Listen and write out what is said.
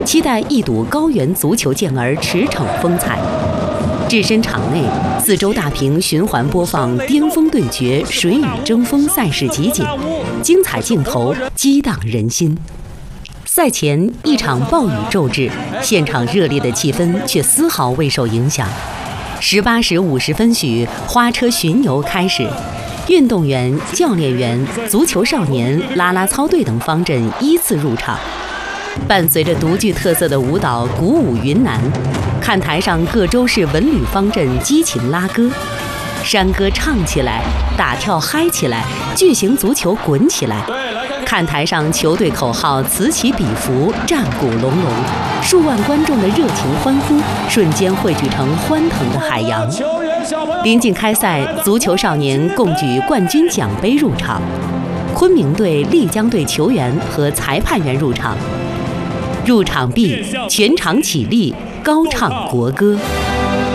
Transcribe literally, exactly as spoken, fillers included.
期待一睹高原足球健儿驰骋风采。置身场内，四周大屏循环播放巅峰对决、水雨争锋赛事集锦，精彩镜头激荡人心。赛前一场暴雨骤至，现场热烈的气氛却丝毫未受影响。十八时五十分许，花车巡游开始，运动员、教练员、足球少年、啦啦操队等方阵依次入场，伴随着独具特色的舞蹈鼓舞云南，看台上各州市文旅方阵激情拉歌，山歌唱起来，打跳嗨起来，巨型足球滚起来。看台上球队口号此起彼伏，战鼓隆隆，数万观众的热情欢呼瞬间汇聚成欢腾的海洋。临近开赛，足球少年共举冠军奖杯入场，昆明队、丽江队球员和裁判员入场。入场毕，全场起立，高唱国歌。